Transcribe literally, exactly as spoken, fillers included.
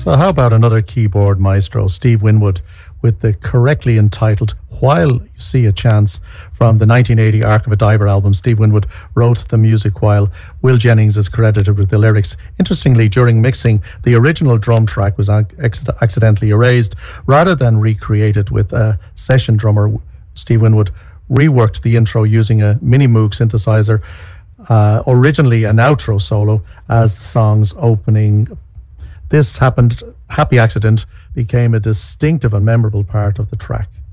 So how about another keyboard maestro, Steve Winwood, with the correctly entitled While You See a Chance from the nineteen eighty Arc of a Diver album. Steve Winwood wrote the music while Will Jennings is credited with the lyrics. Interestingly, during mixing, the original drum track was ac- accidentally erased. Rather than recreated with a session drummer, Steve Winwood reworked the intro using a Mini Moog synthesizer, uh, originally an outro solo as the song's opening. This happened, happy accident became a distinctive and memorable part of the track.